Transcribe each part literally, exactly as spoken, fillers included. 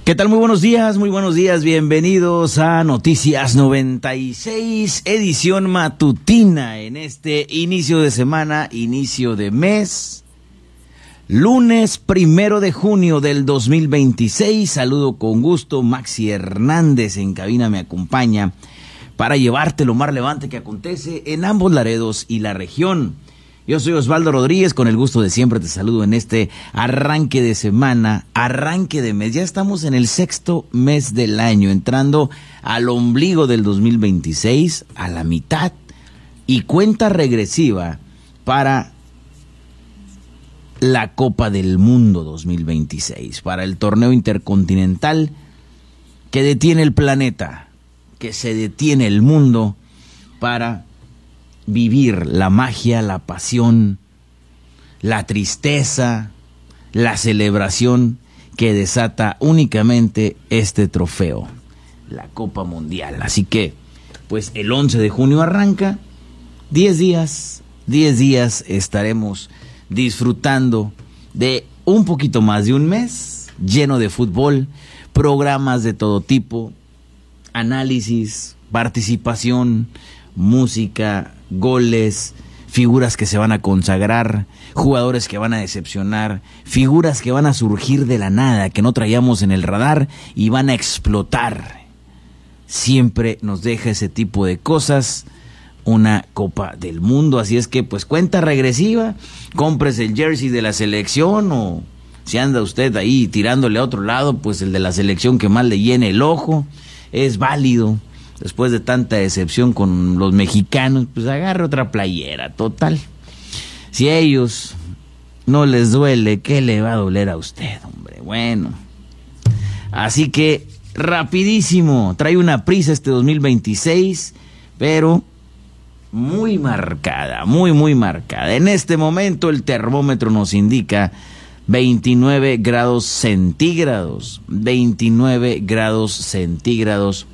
¿Qué tal? Muy buenos días, muy buenos días. Bienvenidos a Noticias noventa y seis, edición matutina en este inicio de semana, inicio de mes. Lunes primero de junio del dos mil veintiséis. Saludo con gusto. Maxi Hernández en cabina me acompaña para llevarte lo más relevante que acontece en ambos Laredos y la región. Yo soy Osvaldo Rodríguez, con el gusto de siempre te saludo en este arranque de semana, arranque de mes. Ya estamos en el sexto mes del año, entrando al ombligo del dos mil veintiséis, a la mitad, y cuenta regresiva para la Copa del Mundo dos mil veintiséis, para el torneo intercontinental que detiene el planeta, que se detiene el mundo para vivir la magia, la pasión, la tristeza, la celebración que desata únicamente este trofeo, la Copa Mundial. Así que, pues el once de junio arranca, diez días, diez días estaremos disfrutando de un poquito más de un mes, lleno de fútbol, programas de todo tipo, análisis, participación, música, goles, figuras que se van a consagrar, jugadores que van a decepcionar, figuras que van a surgir de la nada, que no traíamos en el radar y van a explotar. Siempre nos deja ese tipo de cosas una Copa del Mundo, así es que pues cuenta regresiva, compres el jersey de la selección, o si anda usted ahí tirándole a otro lado, pues el de la selección que más le llene el ojo, es válido. Después de tanta decepción con los mexicanos, pues agarre otra playera, total. Si a ellos no les duele, ¿qué le va a doler a usted, hombre? Bueno, así que rapidísimo, trae una prisa este dos mil veintiséis, pero muy marcada, muy, muy marcada. En este momento el termómetro nos indica veintinueve grados centígrados, veintinueve grados centígrados.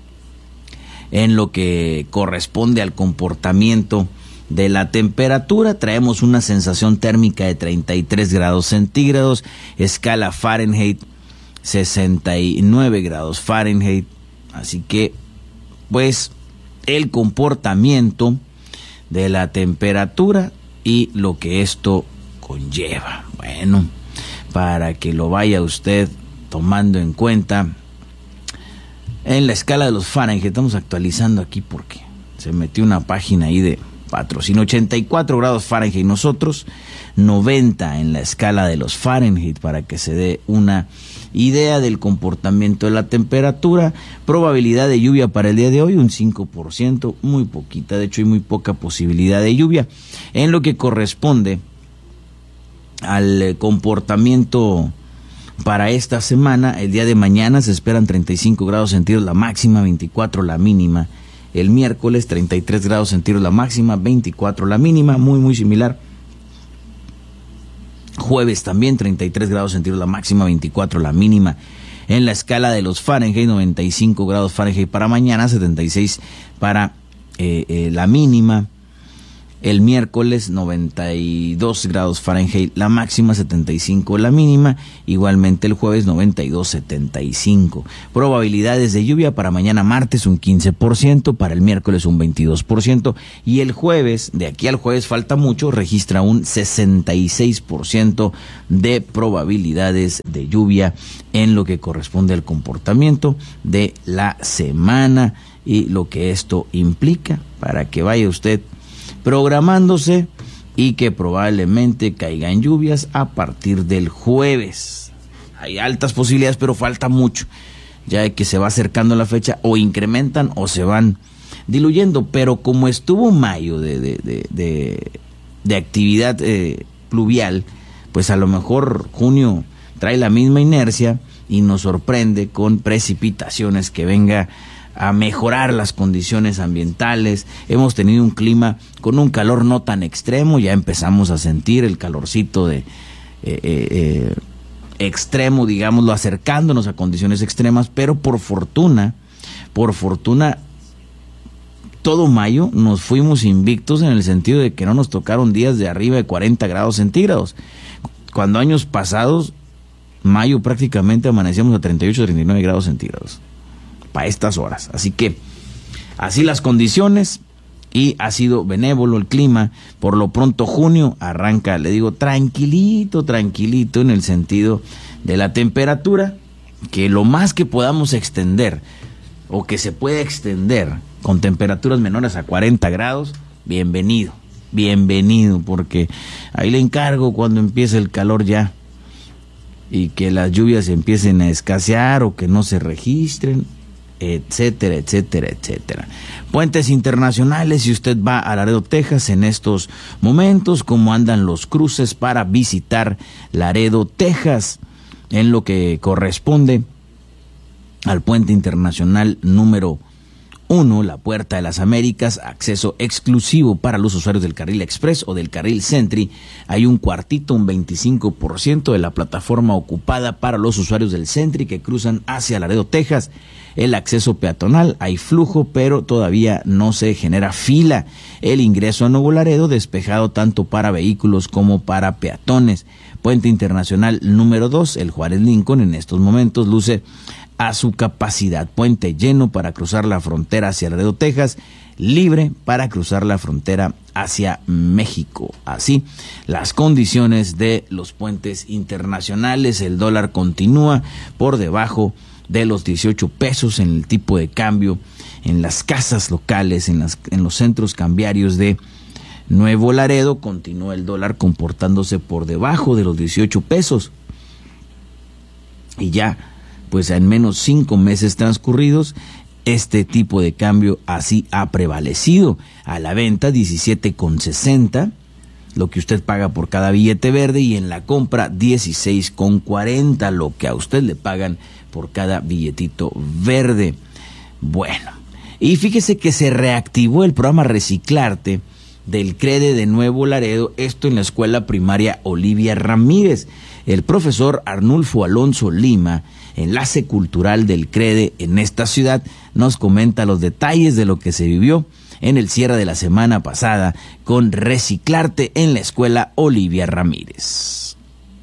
En lo que corresponde al comportamiento de la temperatura, traemos una sensación térmica de treinta y tres grados centígrados, escala Fahrenheit sesenta y nueve grados Fahrenheit. Así que, pues, el comportamiento de la temperatura y lo que esto conlleva. Bueno, para que lo vaya usted tomando en cuenta. En la escala de los Fahrenheit, estamos actualizando aquí porque se metió una página ahí de patrocinio, ochenta y cuatro grados Fahrenheit nosotros, noventa en la escala de los Fahrenheit, para que se dé una idea del comportamiento de la temperatura. Probabilidad de lluvia para el día de hoy, un cinco por ciento, muy poquita, de hecho hay muy poca posibilidad de lluvia. En lo que corresponde al comportamiento para esta semana, el día de mañana se esperan treinta y cinco grados centígrados la máxima, veinticuatro la mínima. El miércoles treinta y tres grados centígrados la máxima, veinticuatro la mínima, muy muy similar. Jueves también treinta y tres grados centígrados la máxima, veinticuatro la mínima. En la escala de los Fahrenheit, noventa y cinco grados Fahrenheit para mañana, setenta y seis para eh, eh, la mínima. El miércoles noventa y dos grados Fahrenheit la máxima, setenta y cinco la mínima. Igualmente el jueves noventa y dos, setenta y cinco. Probabilidades de lluvia para mañana martes un quince por ciento, para el miércoles un veintidós por ciento. Y el jueves, de aquí al jueves falta mucho, registra un sesenta y seis por ciento de probabilidades de lluvia en lo que corresponde al comportamiento de la semana y lo que esto implica para que vaya usted programándose y que probablemente caigan lluvias a partir del jueves. Hay altas posibilidades, pero falta mucho, ya que se va acercando la fecha, o incrementan o se van diluyendo. Pero como estuvo mayo de, de, de, de, de actividad eh, pluvial, pues a lo mejor junio trae la misma inercia y nos sorprende con precipitaciones que venga a mejorar las condiciones ambientales. Hemos tenido un clima con un calor no tan extremo, ya empezamos a sentir el calorcito de eh, eh, eh, extremo, digámoslo, acercándonos a condiciones extremas, pero por fortuna, por fortuna, todo mayo nos fuimos invictos en el sentido de que no nos tocaron días de arriba de cuarenta grados centígrados, cuando años pasados mayo prácticamente amanecíamos a treinta y ocho, treinta y nueve grados centígrados para estas horas. Así que así las condiciones y ha sido benévolo el clima. Por lo pronto junio arranca, le digo, tranquilito, tranquilito en el sentido de la temperatura, que lo más que podamos extender o que se puede extender con temperaturas menores a cuarenta grados, bienvenido, bienvenido, porque ahí le encargo cuando empiece el calor ya y que las lluvias empiecen a escasear o que no se registren, etcétera, etcétera, etcétera. Puentes internacionales, si usted va a Laredo, Texas, en estos momentos, cómo andan los cruces para visitar Laredo, Texas, en lo que corresponde al puente internacional número uno, la Puerta de las Américas, acceso exclusivo para los usuarios del carril express o del carril Sentry. Hay un cuartito, un veinticinco por ciento de la plataforma ocupada para los usuarios del Sentry que cruzan hacia Laredo, Texas. El acceso peatonal, hay flujo, pero todavía no se genera fila. El ingreso a Nuevo Laredo despejado tanto para vehículos como para peatones. Puente internacional número dos, el Juárez Lincoln, en estos momentos luce a su capacidad. Puente lleno para cruzar la frontera hacia Laredo, Texas, libre para cruzar la frontera hacia México. Así, las condiciones de los puentes internacionales. El dólar continúa por debajo de los dieciocho pesos en el tipo de cambio, en las casas locales, en, las, en los centros cambiarios de Nuevo Laredo. Continúa el dólar comportándose por debajo de los dieciocho pesos. Y ya, pues en menos cinco meses transcurridos, este tipo de cambio así ha prevalecido. A la venta diecisiete con sesenta, lo que usted paga por cada billete verde, y en la compra dieciséis con cuarenta, lo que a usted le pagan por cada billetito verde. Bueno, y fíjese que se reactivó el programa Reciclarte del CREDE de Nuevo Laredo, esto en la escuela primaria Olivia Ramírez. El profesor Arnulfo Alonso Lima, enlace cultural del CREDE en esta ciudad, nos comenta los detalles de lo que se vivió en el cierre de la semana pasada con Reciclarte en la escuela Olivia Ramírez.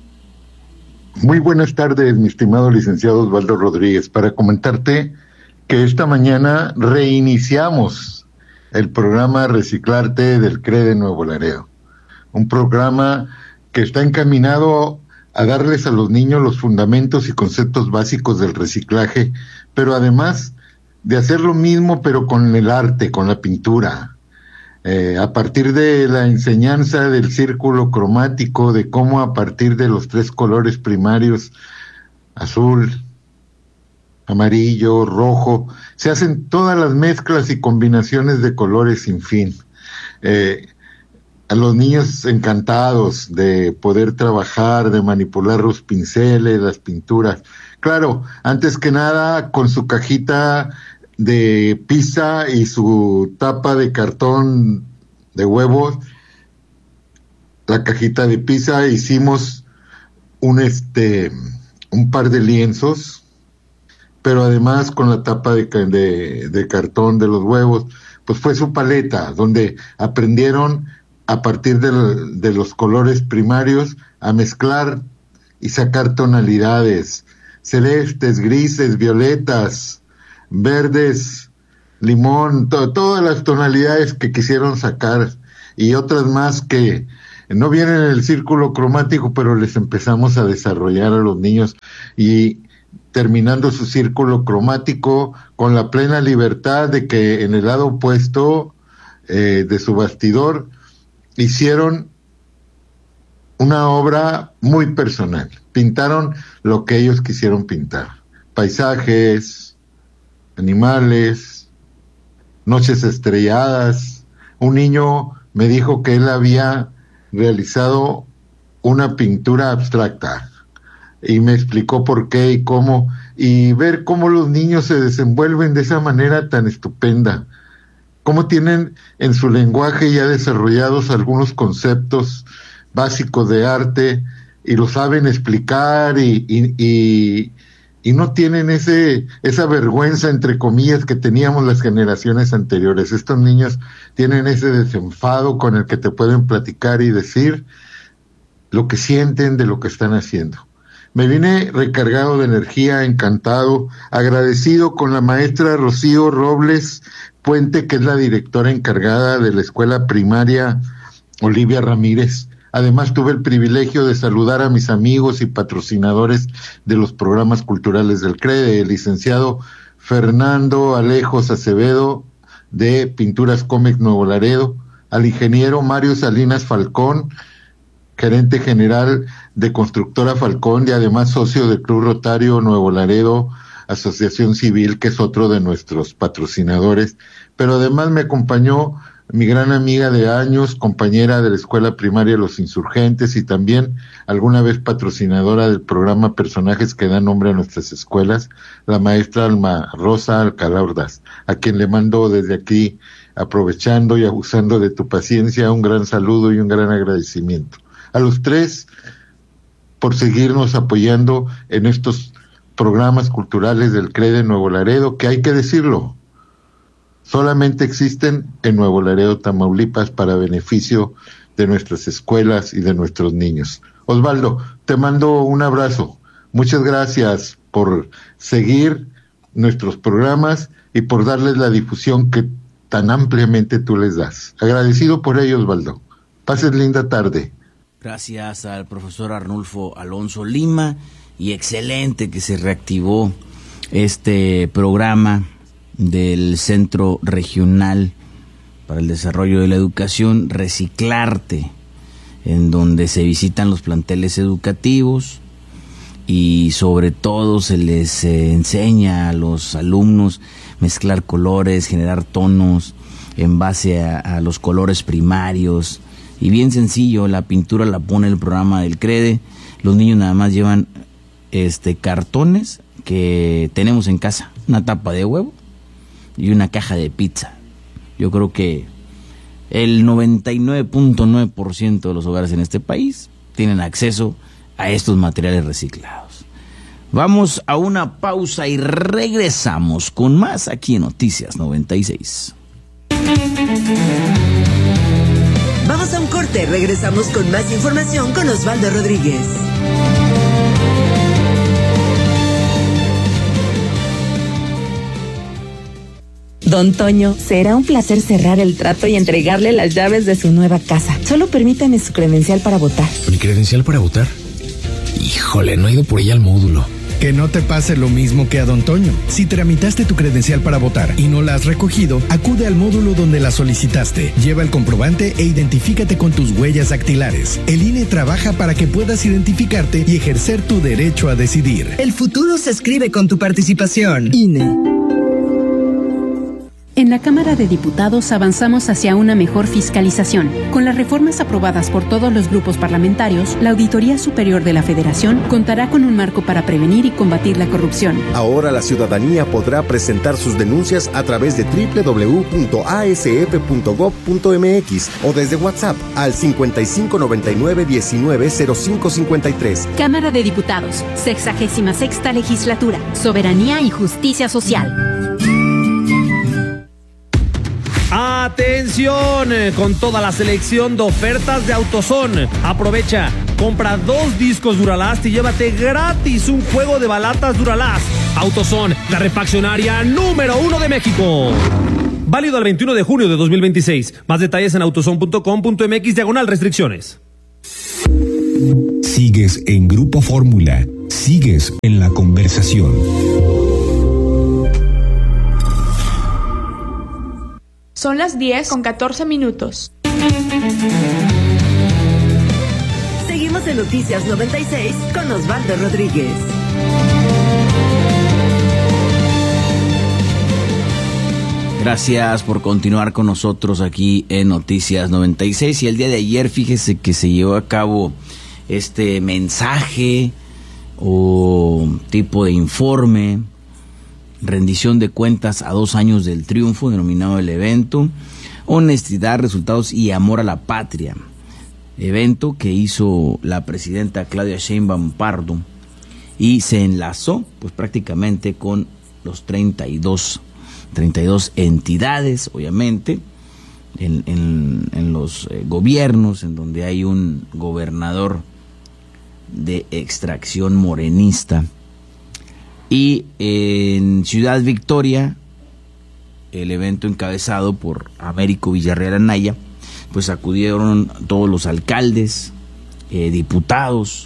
Muy buenas tardes, mi estimado licenciado Osvaldo Rodríguez, para comentarte que esta mañana reiniciamos el programa Reciclarte del CREDE Nuevo Laredo, un programa que está encaminado a darles a los niños los fundamentos y conceptos básicos del reciclaje, pero además de hacer lo mismo, pero con el arte, con la pintura, eh, a partir de la enseñanza del círculo cromático, de cómo a partir de los tres colores primarios, azul, amarillo, rojo, se hacen todas las mezclas y combinaciones de colores sin fin. Eh, a los niños encantados de poder trabajar, de manipular los pinceles, las pinturas. Claro, antes que nada, con su cajita de pizza y su tapa de cartón de huevos, la cajita de pizza, hicimos un este un par de lienzos, pero además con la tapa de, de, de cartón de los huevos, pues fue su paleta, donde aprendieron a partir de, de los colores primarios a mezclar y sacar tonalidades, celestes, grises, violetas, verdes, limón, to, todas las tonalidades que quisieron sacar, y otras más que no vienen en el círculo cromático, pero les empezamos a desarrollar a los niños, y terminando su círculo cromático con la plena libertad de que en el lado opuesto eh, de su bastidor hicieron una obra muy personal, pintaron lo que ellos quisieron pintar, paisajes, animales, noches estrelladas. Un niño me dijo que él había realizado una pintura abstracta y me explicó por qué y cómo, y ver cómo los niños se desenvuelven de esa manera tan estupenda, cómo tienen en su lenguaje ya desarrollados algunos conceptos básicos de arte y lo saben explicar, y, y, y, y no tienen ese esa vergüenza, entre comillas, que teníamos las generaciones anteriores. Estos niños tienen ese desenfado con el que te pueden platicar y decir lo que sienten de lo que están haciendo. Me vine recargado de energía, encantado, agradecido con la maestra Rocío Robles Puente, que es la directora encargada de la escuela primaria Olivia Ramírez. Además, tuve el privilegio de saludar a mis amigos y patrocinadores de los programas culturales del CREDE, el licenciado Fernando Alejos Acevedo, de Pinturas Comex Nuevo Laredo, al ingeniero Mario Salinas Falcón, gerente general de Constructora Falcón y además socio del Club Rotario Nuevo Laredo, Asociación Civil, que es otro de nuestros patrocinadores. Pero además me acompañó mi gran amiga de años, compañera de la escuela primaria Los Insurgentes y también alguna vez patrocinadora del programa Personajes que dan nombre a nuestras escuelas, la maestra Alma Rosa Alcalá Ordaz, a quien le mando desde aquí, aprovechando y abusando de tu paciencia, un gran saludo y un gran agradecimiento. A los tres, por seguirnos apoyando en estos programas culturales del CREDE Nuevo Laredo, que hay que decirlo, solamente existen en Nuevo Laredo, Tamaulipas, para beneficio de nuestras escuelas y de nuestros niños. Osvaldo, te mando un abrazo. Muchas gracias por seguir nuestros programas y por darles la difusión que tan ampliamente tú les das. Agradecido por ello, Osvaldo. Pases linda tarde. Gracias al profesor Arnulfo Alonso Lima, y excelente que se reactivó este programa del Centro Regional para el Desarrollo de la Educación, Reciclarte, en donde se visitan los planteles educativos y sobre todo se les eh, enseña a los alumnos mezclar colores, generar tonos en base a, a los colores primarios. Y bien sencillo, la pintura la pone el programa del CREDE. Los niños nada más llevan este cartones que tenemos en casa, una tapa de huevo y una caja de pizza. Yo creo que el noventa y nueve punto nueve por ciento de los hogares en este país tienen acceso a estos materiales reciclados. Vamos a una pausa y regresamos con más aquí en Noticias noventa y seis. Vamos a un corte, regresamos con más información con Osvaldo Rodríguez. Don Toño, será un placer cerrar el trato y entregarle las llaves de su nueva casa. Solo permítame su credencial para votar. ¿Mi credencial para votar? Híjole, no he ido por ella al módulo. Que no te pase lo mismo que a Don Toño. Si tramitaste tu credencial para votar y no la has recogido, acude al módulo donde la solicitaste. Lleva el comprobante e identifícate con tus huellas dactilares. El I N E trabaja para que puedas identificarte y ejercer tu derecho a decidir. El futuro se escribe con tu participación. I N E. En la Cámara de Diputados avanzamos hacia una mejor fiscalización. Con las reformas aprobadas por todos los grupos parlamentarios, la Auditoría Superior de la Federación contará con un marco para prevenir y combatir la corrupción. Ahora la ciudadanía podrá presentar sus denuncias a través de doble u doble u doble u punto a s f punto gob punto m x o desde WhatsApp al cincuenta y cinco noventa y nueve diecinueve cero cinco cincuenta y tres. Cámara de Diputados, sexagésima sexta Legislatura, Soberanía y Justicia Social. ¡Atención! Con toda la selección de ofertas de AutoZone. Aprovecha, compra dos discos Duralast y llévate gratis un juego de balatas Duralast. AutoZone, la refaccionaria número uno de México. Válido al veintiuno de junio de dos mil veintiséis. Más detalles en autozone punto com punto m x diagonal restricciones. Sigues en Grupo Fórmula. Sigues en la conversación. Son las diez con catorce minutos. Seguimos en Noticias noventa y seis con Osvaldo Rodríguez. Gracias por continuar con nosotros aquí en Noticias noventa y seis. Y el día de ayer, fíjese que se llevó a cabo este mensaje o tipo de informe, rendición de cuentas a dos años del triunfo, denominado el evento Honestidad, Resultados y Amor a la Patria. Evento que hizo la presidenta Claudia Sheinbaum Pardo y se enlazó pues prácticamente con los treinta y dos entidades, obviamente, en, en, en los eh, gobiernos en donde hay un gobernador de extracción morenista. Y en Ciudad Victoria, el evento encabezado por Américo Villarreal Anaya, pues acudieron todos los alcaldes, eh, diputados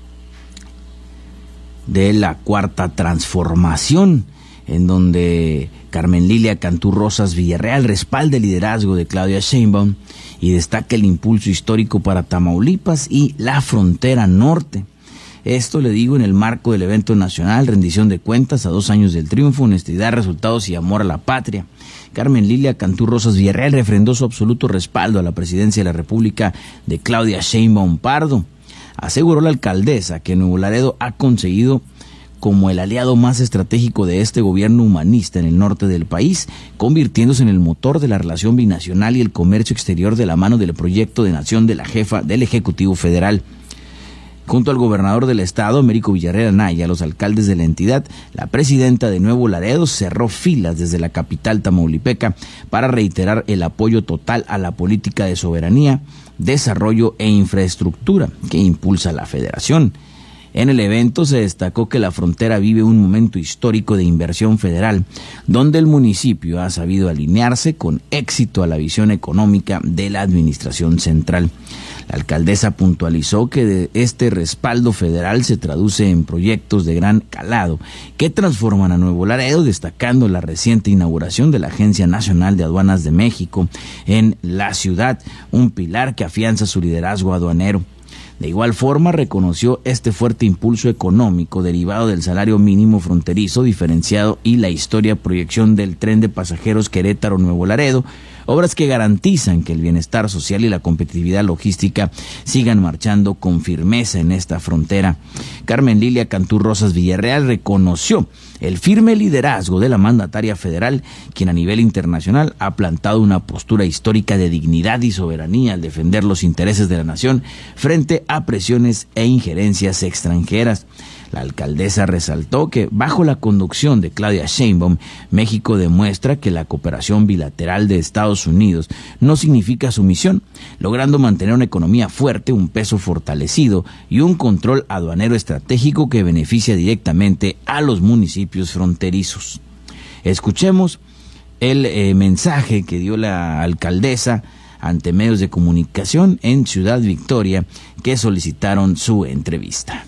de la Cuarta Transformación, en donde Carmen Lilia Cantú Rosas Villarreal respalda el liderazgo de Claudia Sheinbaum y destaca el impulso histórico para Tamaulipas y la frontera norte. Esto, le digo, en el marco del evento nacional, rendición de cuentas a dos años del triunfo, honestidad, resultados y amor a la patria. Carmen Lilia Cantú Rosas Villarreal refrendó su absoluto respaldo a la presidencia de la República de Claudia Sheinbaum Pardo. Aseguró la alcaldesa que Nuevo Laredo ha conseguido como el aliado más estratégico de este gobierno humanista en el norte del país, convirtiéndose en el motor de la relación binacional y el comercio exterior de la mano del proyecto de nación de la jefa del Ejecutivo Federal. Junto al gobernador del estado, Américo Villarreal Anaya, los alcaldes de la entidad, la presidenta de Nuevo Laredo cerró filas desde la capital tamaulipeca para reiterar el apoyo total a la política de soberanía, desarrollo e infraestructura que impulsa la federación. En el evento se destacó que la frontera vive un momento histórico de inversión federal, donde el municipio ha sabido alinearse con éxito a la visión económica de la administración central. La alcaldesa puntualizó que de este respaldo federal se traduce en proyectos de gran calado que transforman a Nuevo Laredo, destacando la reciente inauguración de la Agencia Nacional de Aduanas de México en la ciudad, un pilar que afianza su liderazgo aduanero. De igual forma, reconoció este fuerte impulso económico derivado del salario mínimo fronterizo diferenciado y la historia proyección del tren de pasajeros Querétaro-Nuevo Laredo, obras que garantizan que el bienestar social y la competitividad logística sigan marchando con firmeza en esta frontera. Carmen Lilia Cantú Rosas Villarreal reconoció el firme liderazgo de la mandataria federal, quien a nivel internacional ha plantado una postura histórica de dignidad y soberanía al defender los intereses de la nación frente a presiones e injerencias extranjeras. La alcaldesa resaltó que bajo la conducción de Claudia Sheinbaum, México demuestra que la cooperación bilateral de Estados Unidos no significa sumisión, logrando mantener una economía fuerte, un peso fortalecido y un control aduanero estratégico que beneficia directamente a los municipios fronterizos. Escuchemos el eh, mensaje que dio la alcaldesa ante medios de comunicación en Ciudad Victoria, que solicitaron su entrevista.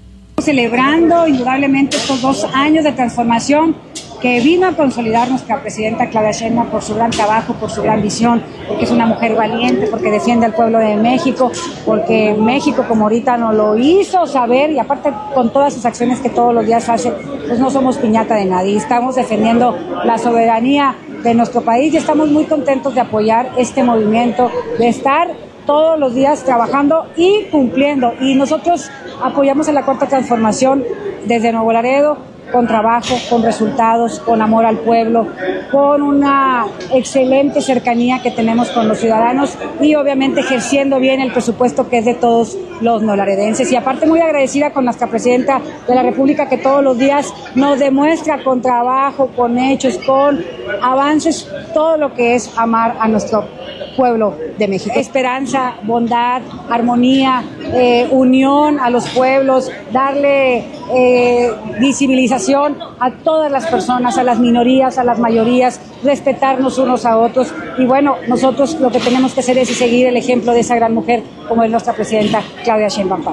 Celebrando indudablemente estos dos años de transformación que vino a consolidar nuestra presidenta Claudia Sheinbaum por su gran trabajo, por su gran visión, porque es una mujer valiente, porque defiende al pueblo de México, porque México, como ahorita nos lo hizo saber, y aparte con todas sus acciones que todos los días hace, pues no somos piñata de nadie, estamos defendiendo la soberanía de nuestro país y estamos muy contentos de apoyar este movimiento, de estar todos los días trabajando y cumpliendo. Y nosotros apoyamos a la Cuarta Transformación desde Nuevo Laredo, con trabajo, con resultados, con amor al pueblo, con una excelente cercanía que tenemos con los ciudadanos y obviamente ejerciendo bien el presupuesto que es de todos los neolaredenses. Y aparte muy agradecida con nuestra presidenta de la República, que todos los días nos demuestra con trabajo, con hechos, con avances, todo lo que es amar a nuestro pueblo de México. Esperanza, bondad, armonía, eh, unión a los pueblos, darle eh, visibilización a todas las personas, a las minorías, a las mayorías, respetarnos unos a otros. Y bueno, nosotros lo que tenemos que hacer es seguir el ejemplo de esa gran mujer como es nuestra presidenta Claudia Sheinbaum.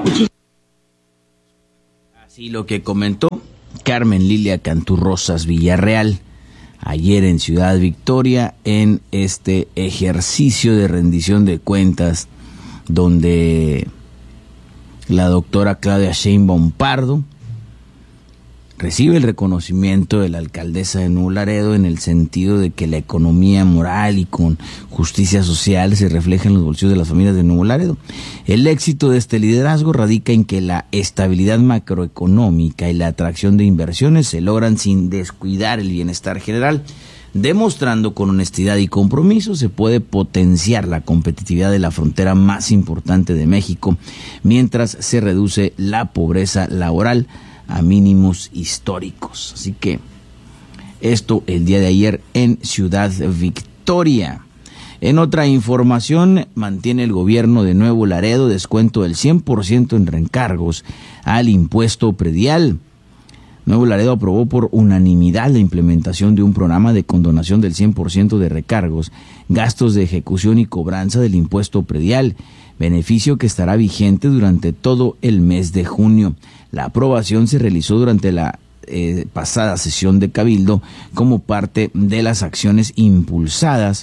Así lo que comentó Carmen Lilia Cantú Rosas Villarreal ayer en Ciudad Victoria, en este ejercicio de rendición de cuentas donde la doctora Claudia Sheinbaum Pardo recibe el reconocimiento de la alcaldesa de Nuevo Laredo en el sentido de que la economía moral y con justicia social se refleja en los bolsillos de las familias de Nuevo Laredo. El éxito de este liderazgo radica en que la estabilidad macroeconómica y la atracción de inversiones se logran sin descuidar el bienestar general. Demostrando con honestidad y compromiso se puede potenciar la competitividad de la frontera más importante de México, mientras se reduce la pobreza laboral a mínimos históricos. Así que esto el día de ayer en Ciudad Victoria. En otra información, mantiene el gobierno de Nuevo Laredo descuento del cien por ciento en recargos al impuesto predial. Nuevo Laredo aprobó por unanimidad la implementación de un programa de condonación del cien por ciento de recargos, gastos de ejecución y cobranza del impuesto predial, beneficio que estará vigente durante todo el mes de junio. La aprobación se realizó durante la eh, pasada sesión de Cabildo como parte de las acciones impulsadas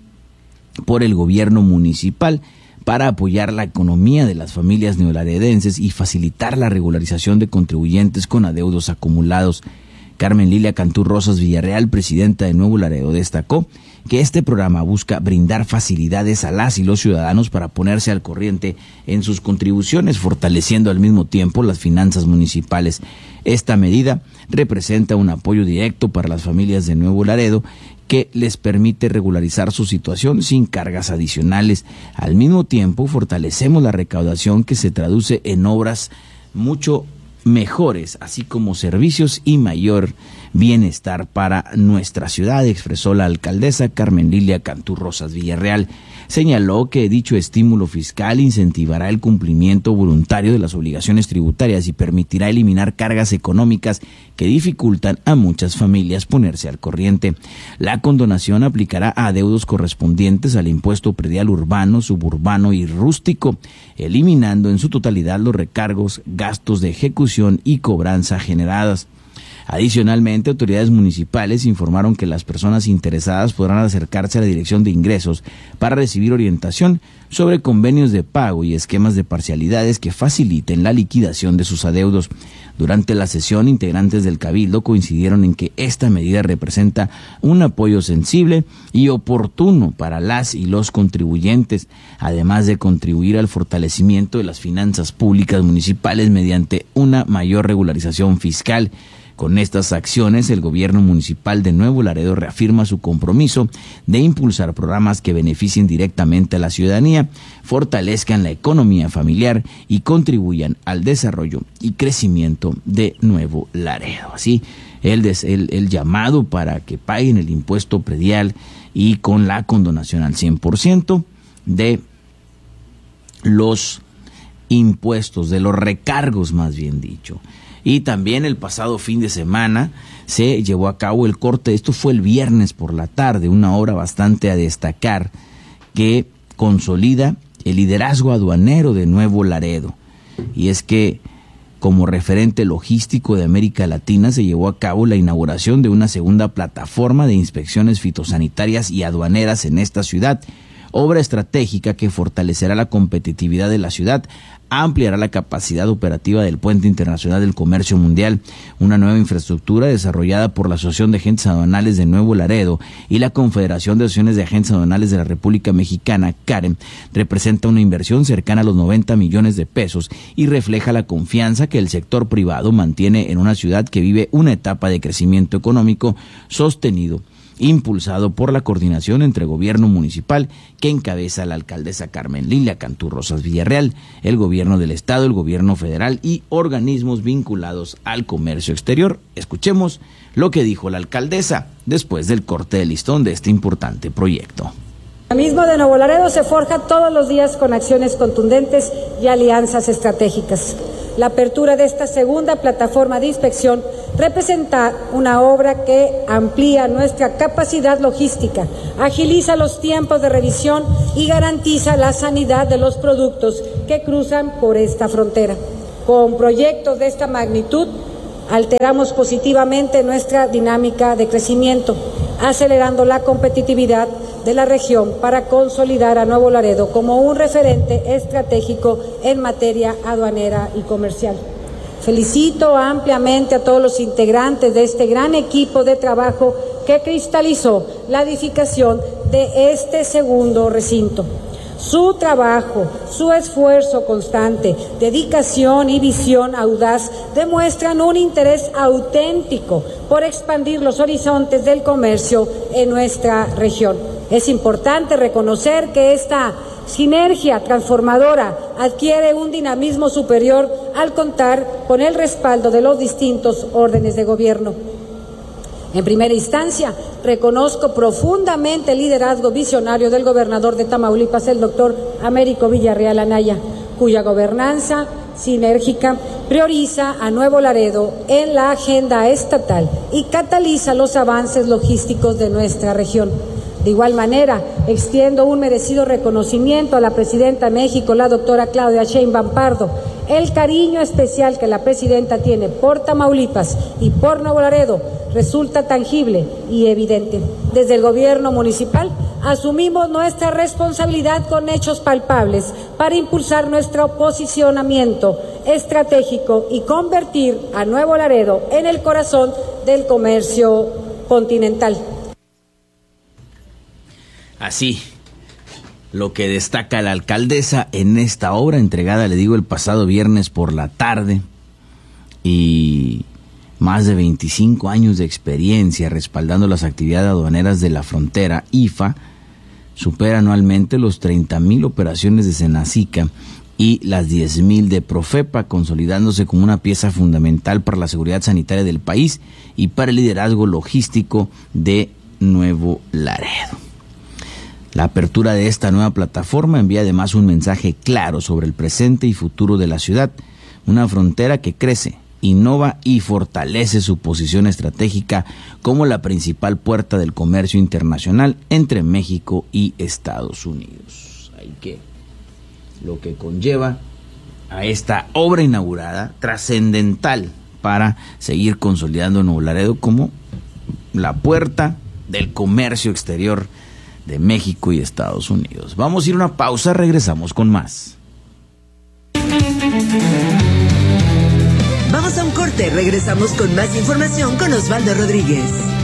por el gobierno municipal para apoyar la economía de las familias neolaredenses y facilitar la regularización de contribuyentes con adeudos acumulados. Carmen Lilia Cantú Rosas Villarreal, presidenta de Nuevo Laredo, destacó que este programa busca brindar facilidades a las y los ciudadanos para ponerse al corriente en sus contribuciones, fortaleciendo al mismo tiempo las finanzas municipales. Esta medida representa un apoyo directo para las familias de Nuevo Laredo que les permite regularizar su situación sin cargas adicionales. Al mismo tiempo, fortalecemos la recaudación que se traduce en obras mucho mejores, así como servicios y mayor bienestar para nuestra ciudad, expresó la alcaldesa Carmen Lilia Cantú Rosas Villarreal. Señaló que dicho estímulo fiscal incentivará el cumplimiento voluntario de las obligaciones tributarias y permitirá eliminar cargas económicas que dificultan a muchas familias ponerse al corriente. La condonación aplicará a adeudos correspondientes al impuesto predial urbano, suburbano y rústico, eliminando en su totalidad los recargos, gastos de ejecución y cobranza generadas. Adicionalmente, autoridades municipales informaron que las personas interesadas podrán acercarse a la Dirección de Ingresos para recibir orientación sobre convenios de pago y esquemas de parcialidades que faciliten la liquidación de sus adeudos. Durante la sesión, integrantes del Cabildo coincidieron en que esta medida representa un apoyo sensible y oportuno para las y los contribuyentes, además de contribuir al fortalecimiento de las finanzas públicas municipales mediante una mayor regularización fiscal. Con estas acciones, el gobierno municipal de Nuevo Laredo reafirma su compromiso de impulsar programas que beneficien directamente a la ciudadanía, fortalezcan la economía familiar y contribuyan al desarrollo y crecimiento de Nuevo Laredo. Así, el, des, el, el llamado para que paguen el impuesto predial y con la condonación al cien por ciento de los impuestos, de los recargos más bien dicho. Y también el pasado fin de semana se llevó a cabo el corte, esto fue el viernes por la tarde, una obra bastante a destacar que consolida el liderazgo aduanero de Nuevo Laredo. Y es que como referente logístico de América Latina se llevó a cabo la inauguración de una segunda plataforma de inspecciones fitosanitarias y aduaneras en esta ciudad, obra estratégica que fortalecerá la competitividad de la ciudad, ampliará la capacidad operativa del Puente Internacional del Comercio Mundial, una nueva infraestructura desarrollada por la Asociación de Agentes Aduanales de Nuevo Laredo y la Confederación de Asociaciones de Agentes Aduanales de la República Mexicana, CAREM, representa una inversión cercana a los noventa millones de pesos y refleja la confianza que el sector privado mantiene en una ciudad que vive una etapa de crecimiento económico sostenido, impulsado por la coordinación entre gobierno municipal que encabeza la alcaldesa Carmen Lilia Cantú Rosas Villarreal, el gobierno del estado, el gobierno federal y organismos vinculados al comercio exterior. Escuchemos lo que dijo la alcaldesa después del corte de listón de este importante proyecto. El mismo de Nuevo Laredo se forja todos los días con acciones contundentes y alianzas estratégicas. La apertura de esta segunda plataforma de inspección representa una obra que amplía nuestra capacidad logística, agiliza los tiempos de revisión y garantiza la sanidad de los productos que cruzan por esta frontera. Con proyectos de esta magnitud, alteramos positivamente nuestra dinámica de crecimiento, acelerando la competitividad de la región para consolidar a Nuevo Laredo como un referente estratégico en materia aduanera y comercial. Felicito ampliamente a todos los integrantes de este gran equipo de trabajo que cristalizó la edificación de este segundo recinto. Su trabajo, su esfuerzo constante, dedicación y visión audaz demuestran un interés auténtico por expandir los horizontes del comercio en nuestra región. Es importante reconocer que esta sinergia transformadora adquiere un dinamismo superior al contar con el respaldo de los distintos órdenes de gobierno. En primera instancia, reconozco profundamente el liderazgo visionario del gobernador de Tamaulipas, el doctor Américo Villarreal Anaya, cuya gobernanza sinérgica prioriza a Nuevo Laredo en la agenda estatal y cataliza los avances logísticos de nuestra región. De igual manera, extiendo un merecido reconocimiento a la presidenta de México, la doctora Claudia Sheinbaum Pardo. El cariño especial que la presidenta tiene por Tamaulipas y por Nuevo Laredo resulta tangible y evidente. Desde el gobierno municipal asumimos nuestra responsabilidad con hechos palpables para impulsar nuestro posicionamiento estratégico y convertir a Nuevo Laredo en el corazón del comercio continental. Así, lo que destaca la alcaldesa en esta obra entregada, le digo, el pasado viernes por la tarde, y más de veinticinco años de experiencia respaldando las actividades aduaneras de la frontera, I F A, supera anualmente los treinta mil operaciones de Senacica y las diez mil de Profepa, consolidándose como una pieza fundamental para la seguridad sanitaria del país y para el liderazgo logístico de Nuevo Laredo. La apertura de esta nueva plataforma envía además un mensaje claro sobre el presente y futuro de la ciudad, una frontera que crece, innova y fortalece su posición estratégica como la principal puerta del comercio internacional entre México y Estados Unidos. Hay que, lo que conlleva a esta obra inaugurada, trascendental para seguir consolidando Nuevo Laredo como la puerta del comercio exterior de México y Estados Unidos. Vamos a ir a una pausa, regresamos con más. Vamos a un corte, regresamos con más información con Osvaldo Rodríguez.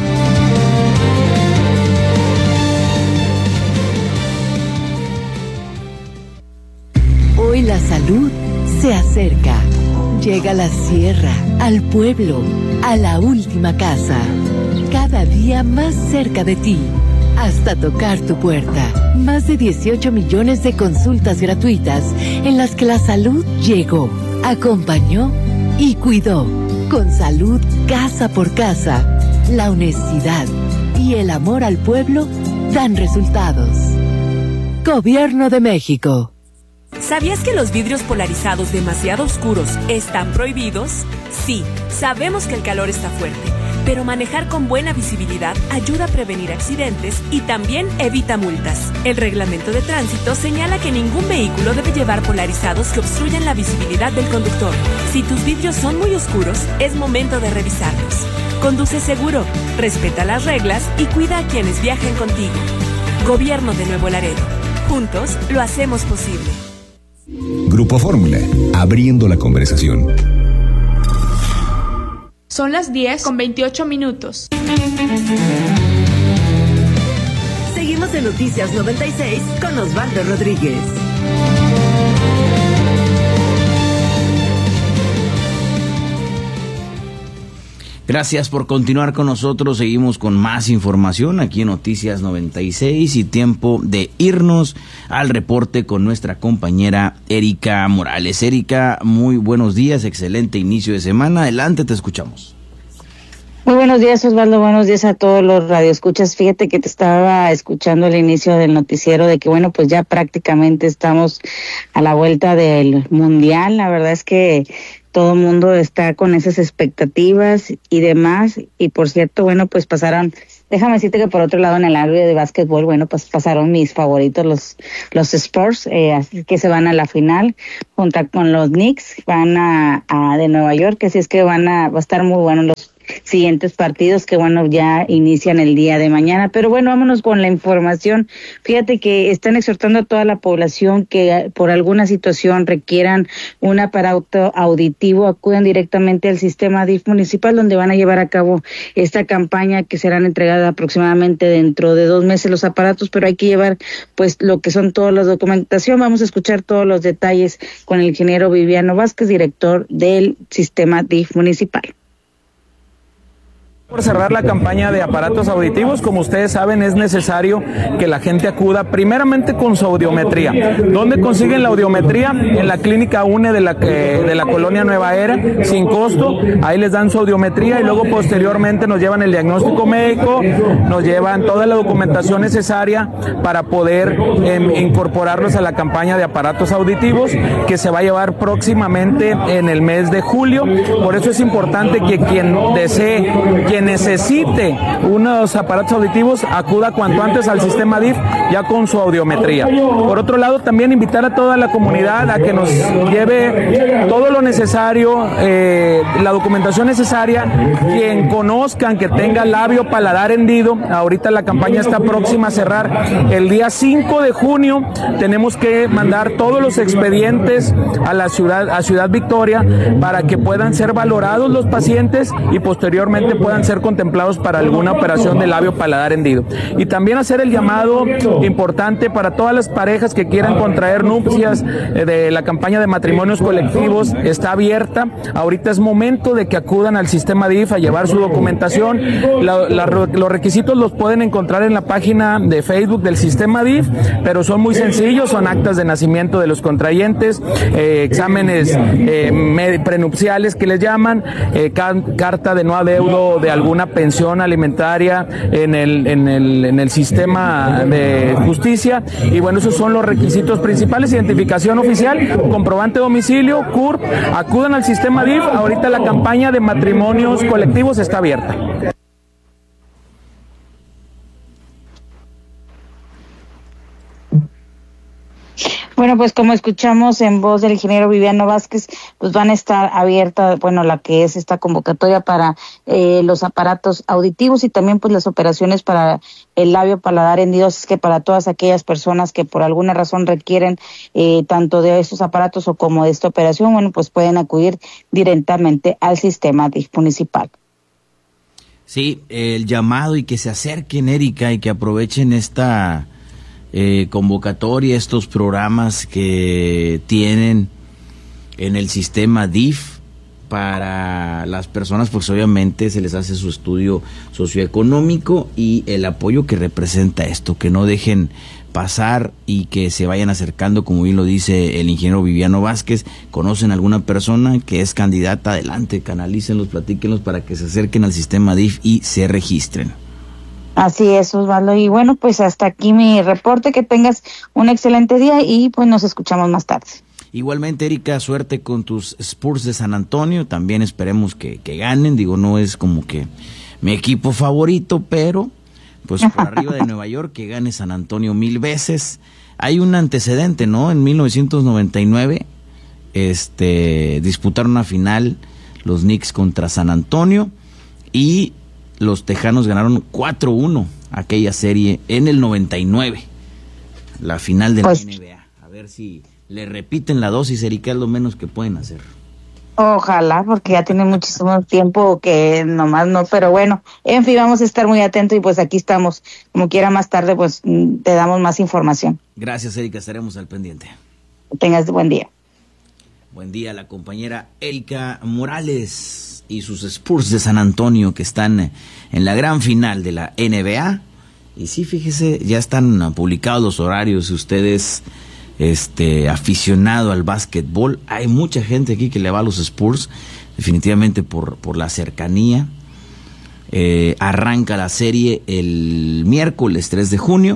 Hoy la salud se acerca. Llega a la sierra, al pueblo, a la última casa. Cada día más cerca de ti. Hasta tocar tu puerta. Más de dieciocho millones de consultas gratuitas en las que la salud llegó, acompañó y cuidó. Con salud casa por casa, la honestidad y el amor al pueblo dan resultados. Gobierno de México. ¿Sabías que los vidrios polarizados demasiado oscuros están prohibidos? Sí, sabemos que el calor está fuerte, pero manejar con buena visibilidad ayuda a prevenir accidentes y también evita multas. El reglamento de tránsito señala que ningún vehículo debe llevar polarizados que obstruyan la visibilidad del conductor. Si tus vidrios son muy oscuros, es momento de revisarlos. Conduce seguro, respeta las reglas y cuida a quienes viajen contigo. Gobierno de Nuevo Laredo. Juntos lo hacemos posible. Grupo Fórmula, abriendo la conversación. Son las diez con veintiocho minutos. Seguimos en Noticias noventa y seis con Osvaldo Rodríguez. Gracias por continuar con nosotros. Seguimos con más información aquí en Noticias noventa y seis y tiempo de irnos al reporte con nuestra compañera Erika Morales. Erika, muy buenos días, excelente inicio de semana. Adelante, te escuchamos. Muy buenos días, Osvaldo. Buenos días a todos los radioescuchas. Fíjate que te estaba escuchando el inicio del noticiero de que, bueno, pues ya prácticamente estamos a la vuelta del Mundial. La verdad es que todo el mundo está con esas expectativas y demás. Y por cierto, bueno, pues pasaron, déjame decirte que por otro lado en el área de básquetbol, bueno, pues pasaron mis favoritos, los los Spurs, eh, así que se van a la final junto con los Knicks, van a, a de Nueva York, así es que van a, va a estar muy bueno los siguientes partidos que, bueno, ya inician el día de mañana. Pero bueno, vámonos con la información. Fíjate que están exhortando a toda la población que por alguna situación requieran un aparato auditivo, acuden directamente al sistema D I F municipal, donde van a llevar a cabo esta campaña que serán entregadas aproximadamente dentro de dos meses los aparatos, pero hay que llevar pues lo que son toda la documentación. Vamos a escuchar todos los detalles con el ingeniero Viviano Vázquez, director del sistema D I F municipal. Por cerrar la campaña de aparatos auditivos, como ustedes saben, es necesario que la gente acuda primeramente con su audiometría. ¿Dónde consiguen la audiometría? En la clínica U N E de la, eh, de la colonia Nueva Era, sin costo. Ahí les dan su audiometría y luego posteriormente nos llevan el diagnóstico médico, nos llevan toda la documentación necesaria para poder eh, incorporarlos a la campaña de aparatos auditivos que se va a llevar próximamente en el mes de julio. Por eso es importante que quien desee, quien necesite unos aparatos auditivos, acuda cuanto antes al sistema D I F ya con su audiometría. Por otro lado, también invitar a toda la comunidad a que nos lleve todo lo necesario, eh, la documentación necesaria, quien conozcan que tenga labio paladar hendido. Ahorita la campaña está próxima a cerrar. El día cinco de junio tenemos que mandar todos los expedientes a la ciudad, a Ciudad Victoria, para que puedan ser valorados los pacientes y posteriormente puedan ser contemplados para alguna operación de labio paladar hendido. Y también hacer el llamado importante para todas las parejas que quieran contraer nupcias. eh, de la campaña de matrimonios colectivos está abierta. Ahorita es momento de que acudan al sistema D I F a llevar su documentación. La, la, los requisitos los pueden encontrar en la página de Facebook del sistema D I F, pero son muy sencillos, son actas de nacimiento de los contrayentes, eh, exámenes eh, prenupciales que les llaman, eh, can, carta de no adeudo de alguna pensión alimentaria en el, en el, en el sistema de justicia. Y bueno, esos son los requisitos principales: identificación oficial, comprobante de domicilio, C U R P. Acudan al sistema D I F. Ahorita la campaña de matrimonios colectivos está abierta. Bueno, pues como escuchamos en voz del ingeniero Viviano Vázquez, pues van a estar abiertas, bueno, la que es esta convocatoria para eh, los aparatos auditivos y también pues las operaciones para el labio paladar hendido. Así es que para todas aquellas personas que por alguna razón requieren eh, tanto de esos aparatos o como de esta operación, bueno, pues pueden acudir directamente al sistema D I F municipal. Sí, el llamado y que se acerquen, Erika, y que aprovechen esta Eh, convocatoria, estos programas que tienen en el sistema D I F para las personas, pues obviamente se les hace su estudio socioeconómico y el apoyo que representa esto, que no dejen pasar y que se vayan acercando, como bien lo dice el ingeniero Viviano Vázquez. ¿Conocen alguna persona que es candidata? Adelante, canalícenlos, platíquenlos para que se acerquen al sistema D I F y se registren. Así es, Osvaldo. Y bueno, pues hasta aquí mi reporte. Que tengas un excelente día y pues nos escuchamos más tarde. Igualmente, Erika, suerte con tus Spurs de San Antonio. También esperemos que, que ganen. Digo, no es como que mi equipo favorito, pero pues por arriba de Nueva York, que gane San Antonio mil veces. Hay un antecedente, ¿no? En mil novecientos noventa y nueve este, disputaron una final los Knicks contra San Antonio y los Tejanos ganaron cuatro uno aquella serie en el noventa y nueve, la final de pues, la N B A. A ver si le repiten la dosis, Erika, es lo menos que pueden hacer. Ojalá, porque ya tiene muchísimo tiempo que nomás no, pero bueno, en fin, vamos a estar muy atentos y pues aquí estamos. Como quiera, más tarde pues te damos más información. Gracias, Erika, estaremos al pendiente. Que tengas buen día. Buen día, la compañera Erika Morales y sus Spurs de San Antonio, que están en la gran final de la N B A. Y sí, fíjese, ya están publicados los horarios. Si usted es este, aficionado al básquetbol, hay mucha gente aquí que le va a los Spurs, definitivamente por, por la cercanía. Eh, arranca la serie el miércoles tres de junio.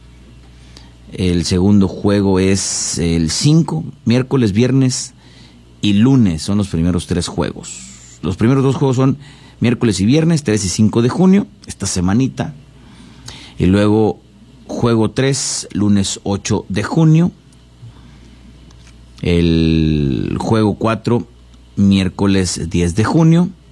El segundo juego es el cinco, miércoles, viernes y lunes son los primeros tres juegos. Los primeros dos juegos son miércoles y viernes, tres y cinco de junio, esta semanita. Y luego juego tres, lunes ocho de junio. El juego cuatro, miércoles diez de junio.